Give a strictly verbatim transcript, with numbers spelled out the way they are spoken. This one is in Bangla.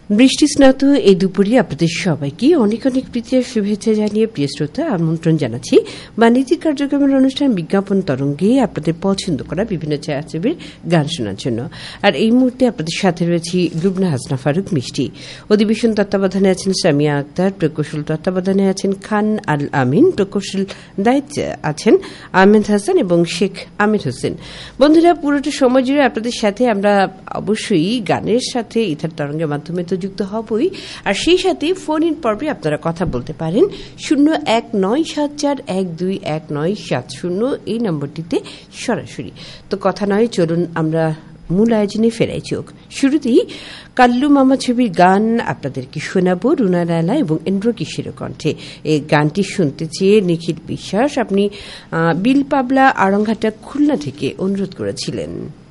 বৃষ্টি স্নাত এই দুপুরে আপনাদের সবাইকে অনেক অনেক প্রীতি আর শুভেচ্ছা জানিয়ে প্রিয় শ্রোতা আমন্ত্রণ জানাচ্ছি বাণিজ্যিক কার্যক্রমের অনুষ্ঠান বিজ্ঞাপন তরঙ্গে আপনাদের পছন্দ করা বিভিন্ন ছায়াছবির গান শোনার জন্য। আর এই মুহূর্তে আপনাদের সাথে রয়েছি লুবনা হাসনা ফারুক মিষ্টি। অধিবেশন তত্ত্বাবধানে আছেন সামিয়া আক্তার, প্রকৌশল তত্ত্বাবধানে আছেন খান আল আমিন, প্রকৌশল দায়িত্বে আছেন আহমেদ হাসান এবং শেখ আমির হোসেন। বন্ধুরা, পুরোটা সময় জুড়ে আপনাদের সাথে আমরা অবশ্যই গানের সাথে ইথার তরঙ্গের মাধ্যমে যুক্ত হবই, আর সেই সাথে ফোন ইন পর্বে আপনারা কথা বলতে পারেন শূন্য এক নয় সাত চার এক দুই এক নয় সাত শূন্য এই নম্বরটিতে সরাসরি। তো কথা নয়, চলুন আমরা মূল আয়োজনে ফেরাই চোখ। শুরুতেই কাল্লু মামা ছবির গান আপনাদেরকে শোনাবো রুনা লায়লা এবং ইন্দ্র কিশোর কণ্ঠে। এই গানটি শুনতে চেয়ে নিখিল বিশ্বাস আপনি বিল পাবলা আড়ংঘাটা খুলনা থেকে অনুরোধ করেছিলেন।